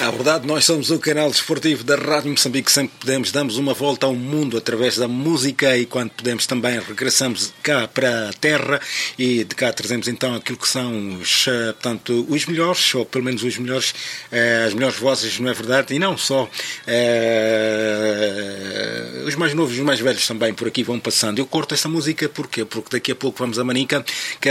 É verdade, nós somos o canal desportivo da Rádio Moçambique, sempre podemos, damos uma volta ao mundo através da música e quando podemos também regressamos cá para a terra e de cá trazemos então aquilo que são portanto, os melhores, ou pelo menos os melhores, as melhores vozes, não é verdade? E não só, os mais novos e os mais velhos também por aqui vão passando. Eu corto esta música porque daqui a pouco vamos a Manica, que